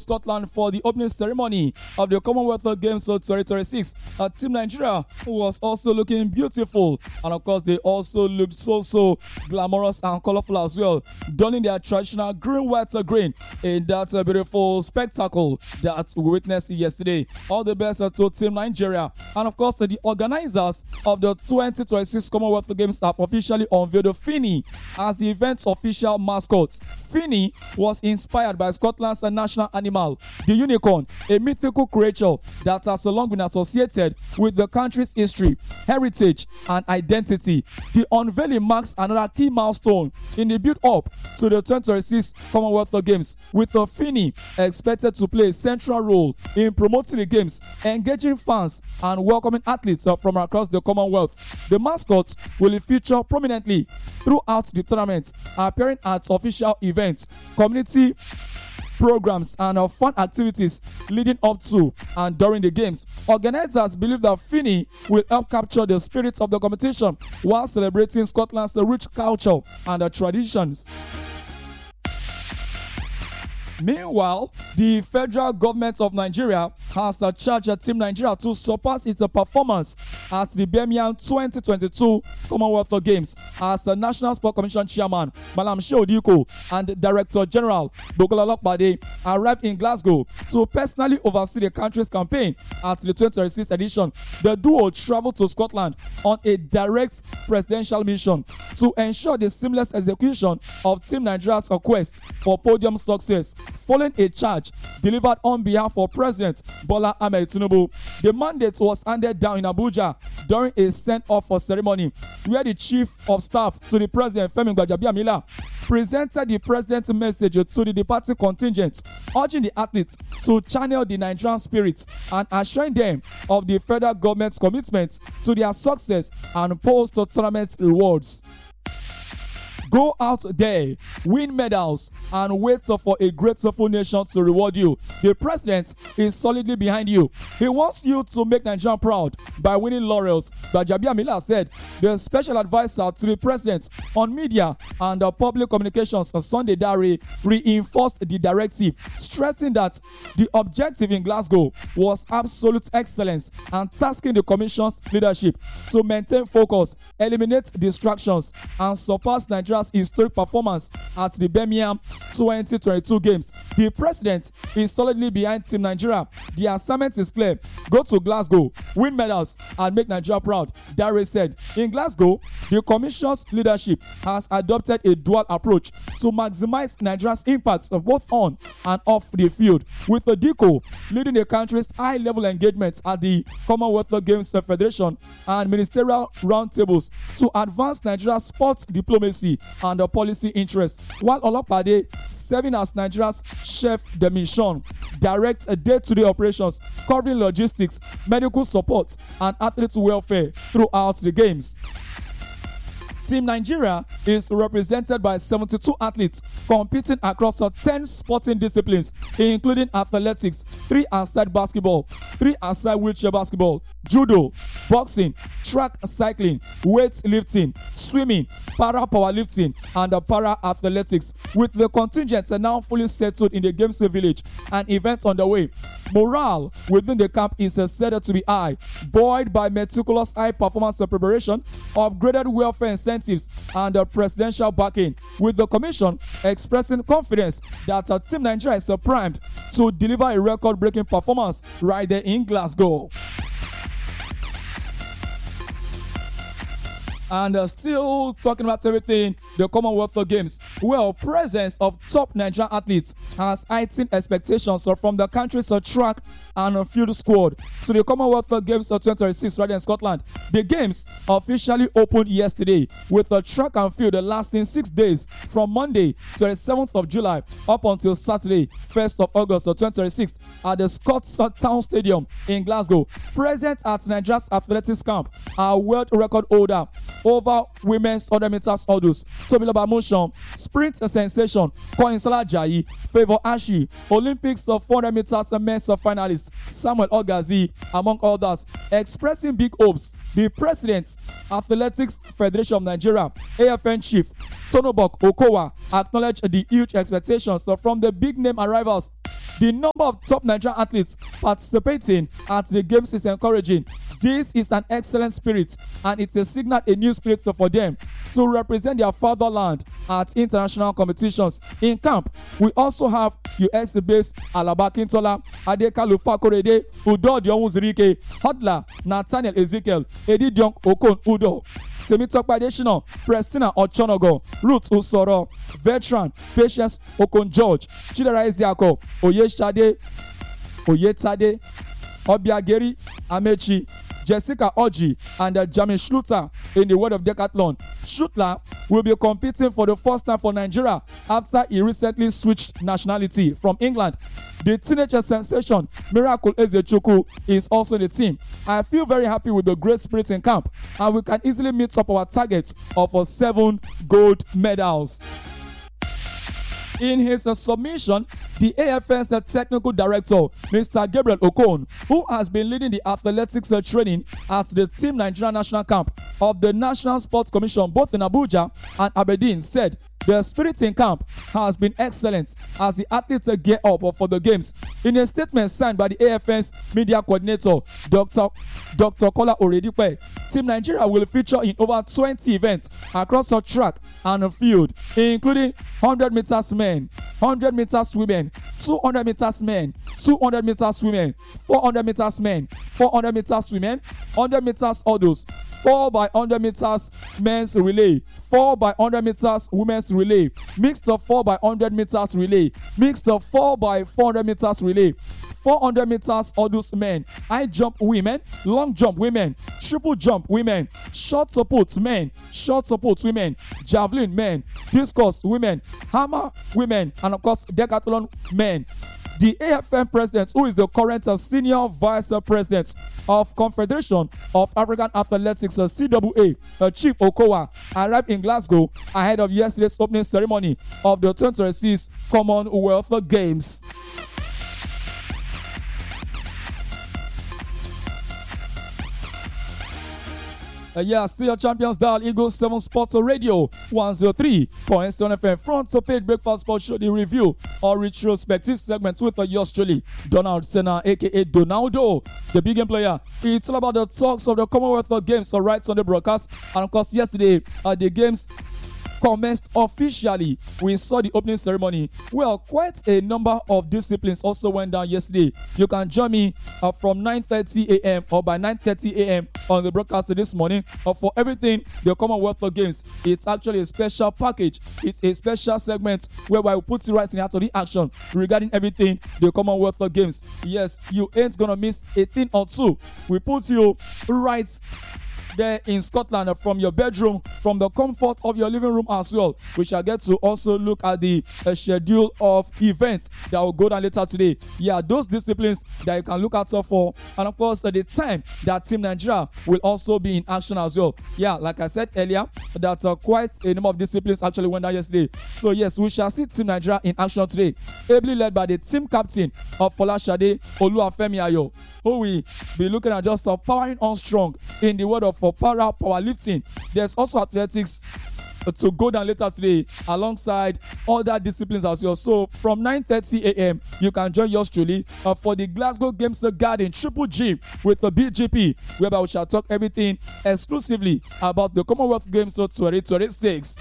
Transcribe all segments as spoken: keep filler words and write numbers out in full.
Scotland for the opening ceremony of the Commonwealth Games twenty twenty-six. Uh, Team Nigeria was also looking beautiful, and of course they also looked so so glamorous and colorful as well, donning their traditional green, white, uh, green in that uh, beautiful spectacle that we witnessed yesterday. All the best uh, to Team Nigeria, and of course uh, the organizers of the twenty twenty-six Commonwealth Games have officially unveiled the Finny as the event's official mascot. Finny was inspired by Scotland's national animal, the unicorn, a mythical creature that has long been associated with the country's history, heritage, and identity. The unveiling marks another key milestone in the build-up to the twenty twenty-six Commonwealth Games, with the Finny expected to play a central role in promoting the games, engaging fans, and welcoming athletes from across the Commonwealth. The mascot will feature prominently throughout the tournament, appearing at official events, community programs, and uh, fun activities leading up to and during the games. Organizers believe that Finny will help capture the spirit of the competition while celebrating Scotland's rich culture and uh, traditions. Meanwhile, the federal government of Nigeria has uh, charged uh, Team Nigeria to surpass its uh, performance at the Birmingham twenty twenty-two Commonwealth Games, as the National Sport Commission Chairman Malam Shehu Diko and Director General Bukola Olopade arrived in Glasgow to personally oversee the country's campaign at the twenty twenty-six edition. The duo traveled to Scotland on a direct presidential mission to ensure the seamless execution of Team Nigeria's quest for podium success, following a charge delivered on behalf of President Bola Ahmed Tinubu. The mandate was handed down in Abuja during a send-off ceremony, where the Chief of Staff to the President, Femi Gbajabiamila, presented the President's message to the departing contingent, urging the athletes to channel the Nigerian spirit and assuring them of the federal government's commitment to their success and post-tournament rewards. Go out there, win medals, and wait for a grateful nation to reward you. The president is solidly behind you. He wants you to make Nigeria proud by winning laurels. Gbajabiamila said. The special advisor to the president on media and uh, public communications, Sunday Dare, reinforced the directive, stressing that the objective in Glasgow was absolute excellence and tasking the commission's leadership to maintain focus, eliminate distractions, and surpass Nigeria's historic performance at the Birmingham twenty twenty-two Games. The president is solidly behind Team Nigeria. The assignment is clear. Go to Glasgow, win medals, and make Nigeria proud, Dare said. In Glasgow, the commission's leadership has adopted a dual approach to maximize Nigeria's impact both on and off the field, with the Diko leading the country's high-level engagements at the Commonwealth Games Federation and ministerial roundtables to advance Nigeria's sports diplomacy and the policy interest, while Olopade, serving as Nigeria's chef de mission, directs a day-to-day operations covering logistics, medical support, and athlete welfare throughout the games. Team Nigeria is represented by seventy-two athletes competing across ten sporting disciplines, including athletics, three aside basketball, three aside wheelchair basketball, judo, boxing, track cycling, weightlifting, swimming, para powerlifting, and para athletics. With the contingents now fully settled in the Games Village and events underway, morale within the camp is said to be high, buoyed by meticulous high performance preparation, upgraded welfare incentives, and uh, presidential backing, with the commission expressing confidence that uh, Team Nigeria is uh, primed to deliver a record-breaking performance right there in Glasgow. And uh, still talking about everything, the Commonwealth Games. Well, presence of top Nigerian athletes has heightened expectations uh, from the country's uh, track and uh, field squad to the Commonwealth Games of twenty twenty-six right in Scotland. The games officially opened yesterday with a track and field lasting six days from Monday, twenty-seventh of July up until Saturday, first of August of twenty twenty-six at the Scots Town Stadium in Glasgow. Present at Nigeria's athletics camp are world record holder over women's one hundred meters hurdles, Tobiloba Motion, sprint sensation, Koinsola Ajayi, Favour Ashi, Olympics of four hundred meters men's finalist Samuel Ogazi, among others. Expressing big hopes, the President, Athletics Federation of Nigeria, A F N Chief Tonobok Okowa, acknowledged the huge expectations from the big name arrivals The number of top Nigerian athletes participating at the games is encouraging. This is an excellent spirit, and it's a signal, a new spirit for them to represent their fatherland at international competitions. In camp, we also have U S-based Alaba Kintola, Adekalu Fakorede, Udo Dionwuzirike, Hodler, Nathaniel Ezekiel, Edidion Okon Udo, Temitope Adesina, Prestina Ochonogo, Ruth Usoro, veteran Patience Okon George, Chidera Eziako, Oyeshade, Oyetade, Obiageri Amechi, Jessica Oji, and uh, Jamin Schluter in the world of decathlon. Schluter will be competing for the first time for Nigeria after he recently switched nationality from England. The teenager sensation Miracle Ezechukwu is also in the team. I feel very happy with the great spirit in camp, and we can easily meet up our target of uh, seven gold medals. In his uh, submission, the A F N's uh, technical director, Mister Gabriel Okon, who has been leading the athletics uh, training at the Team Nigeria National Camp of the National Sports Commission, both in Abuja and Aberdeen, said the spirit in camp has been excellent as the athletes uh, gear up uh, for the games. In a statement signed by the A F N's media coordinator, Doctor Doctor Kola Oredipe, Team Nigeria will feature in over twenty events across the track and the field, including one hundred meters men, one hundred meters women, two hundred meters men, two hundred meters women, four hundred meters men, four hundred meters women, one hundred meters hurdles, four by one hundred meters men's relay, four by one hundred meters women's relay, mixed of four by one hundred meters relay, mixed of four by four hundred meters relay, four hundred meters hurdles men, high jump women, long jump women, triple jump women, short support men, short support women, javelin men, discus women, hammer women, and of course decathlon men. The A F N president, who is the current uh, senior vice president of Confederation of African Athletics, uh, C W A, uh, Chief Okowa, arrived in Glasgow ahead of yesterday's opening ceremony of the twenty twenty-six Commonwealth Games. Uh, yeah, still your champions dial Eagles seven Sports Radio one oh three point seven F M. Front to paid breakfast sports show, the review or retrospective segment with uh, yours truly, Donald Senna, aka Donaldo, the big game player. It's all about the talks of the Commonwealth Games, so right on the broadcast. And of course, yesterday, uh, the games commenced officially. We saw the opening ceremony. Well, quite a number of disciplines also went down yesterday. You can join me uh, from nine thirty a.m. or by nine thirty a.m. on the broadcast this morning uh, for everything the Commonwealth Games. It's actually a special package. It's a special segment whereby we put you right in the heart of the action regarding everything the Commonwealth Games. Yes, you ain't gonna miss a thing or two. We put you right there in Scotland uh, from your bedroom, from the comfort of your living room as well. We shall get to also look at the uh, schedule of events that will go down later today. Yeah, those disciplines that you can look out for, and of course uh, the time that Team Nigeria will also be in action as well. Yeah, like I said earlier, that uh, quite a number of disciplines actually went down yesterday. So yes, we shall see Team Nigeria in action today, ably led by the team captain of Folashade Oluwafemi Ayo, who will be looking at just uh, powering on strong in the world of uh, para powerlifting. There's also athletics uh, to go down later today alongside other disciplines as well. So from nine thirty a.m. you can join yours truly uh, for the Glasgow Games Garden Triple G with the B G P, whereby we shall talk everything exclusively about the Commonwealth Games twenty twenty-six.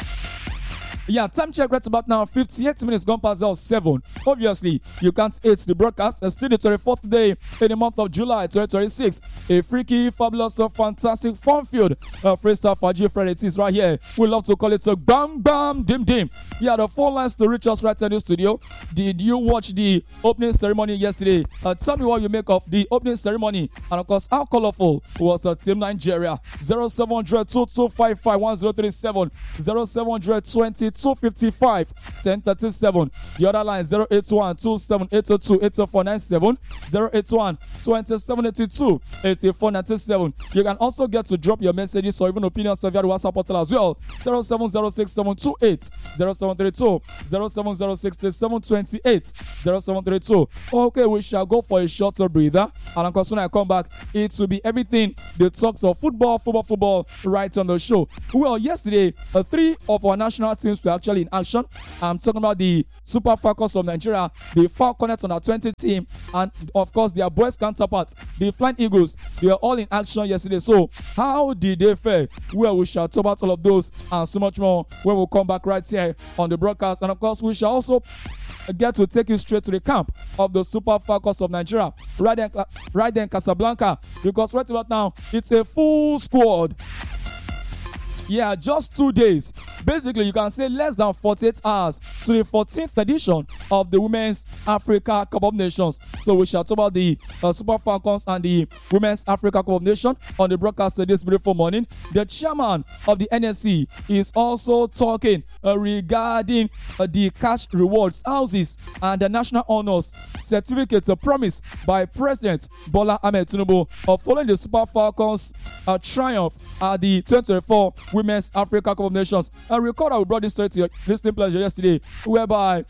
Yeah, time check right about now, fifty-eight minutes gone past the seven. Obviously, you can't hate the broadcast. It's still the twenty-fourth day in the month of July twenty twenty-six. A freaky, fabulous, uh, fantastic, fun-filled uh, freestyle for G Friday. It is right here. We love to call it a bam bam dim dim. Yeah, the phone lines to reach us right in the studio. Did you watch the opening ceremony yesterday? Uh, tell me what you make of the opening ceremony, and of course, how colorful was uh, Team Nigeria? zero seven zero zero two two five five one zero three seven zero seven zero zero two two fifty-five ten thirty-seven. The other line zero eight one two seven eight two eight four nine seven zero eight one two seven eight two eight four nine seven. You can also get to drop your messages or even opinions via the WhatsApp portal as well. zero seven zero six seven two eight zero seven three two zero seven zero six seven two eight zero seven three two. Okay, we shall go for a shorter breather, and of course when I come back, it will be everything the talks of football, football, football right on the show. Well, yesterday, uh, three of our national teams were actually in action. I'm talking about the Super Falcons of Nigeria, the Falconets under twenty team, and of course their boys counterparts, the Flying Eagles. They were all in action yesterday. So how did they fare? Well, we shall talk about all of those and so much more when we come back right here on the broadcast. And of course, we shall also get to take you straight to the camp of the Super Falcons of Nigeria, right there, right there in Casablanca, because right about now it's a full squad. Yeah, just two days. Basically, you can say less than forty-eight hours to the fourteenth edition of the Women's Africa Cup of Nations. So we shall talk about the uh, Super Falcons and the Women's Africa Cup of Nations on the broadcast this beautiful morning. The chairman of the N S C is also talking uh, regarding uh, the cash rewards, houses, and the national honors certificates uh, promised by President Bola Ahmed Tinubu uh, following the Super Falcons uh, triumph at the twenty twenty-four Women's Africa Cup of Nations. I recall that we brought this story to your listening pleasure yesterday, whereby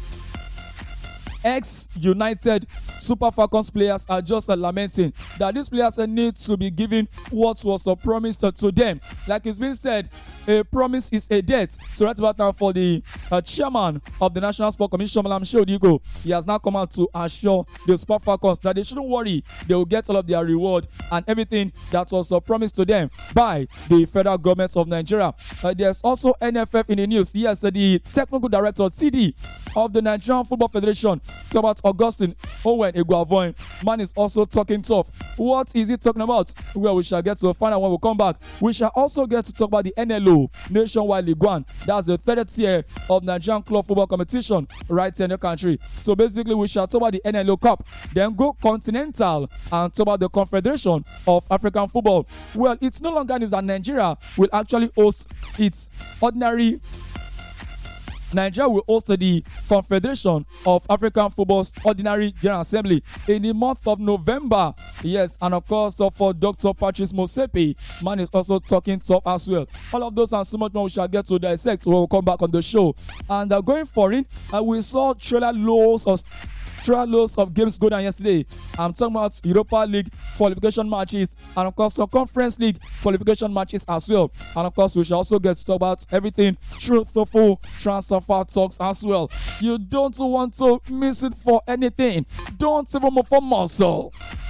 ex-United Super Falcons players are just uh, lamenting that these players uh, need to be given what was uh, promised uh, to them. Like it's been said, a promise is a debt. So right about now, for the uh, chairman of the National Sport Commission, Malam Sheodigo, he has now come out to assure the Super Falcons that they shouldn't worry. They will get all of their reward and everything that was uh, promised to them by the federal government of Nigeria. Uh, there's also N F F in the news. Yes, uh, the technical director, T D, of the Nigerian Football Federation, about Augustine Owen Iguavoin. Man is also talking tough. What is he talking about? Well, we shall get to find out when we come back. We shall also get to talk about the N L O, Nationwide League One. That's the third tier of Nigerian club football competition right here in the country. So basically, we shall talk about the N L O Cup, then go continental and talk about the Confederation of African Football. Well, it's no longer news that Nigeria will actually host its ordinary Nigeria will host the Confederation of African Football's Ordinary General Assembly in the month of November. Yes, and of course, uh, for Doctor Patrice Motsepe, man is also talking tough as well. All of those and so much more we shall get to dissect when we come back on the show. And uh, going for it, uh, we saw trailer lows of Trailer loads of games go down yesterday. I'm talking about Europa League qualification matches and of course the Conference League qualification matches as well. And of course we shall also get to talk about everything truthful transfer talks as well. You don't want to miss it for anything. Don't even move for muscle.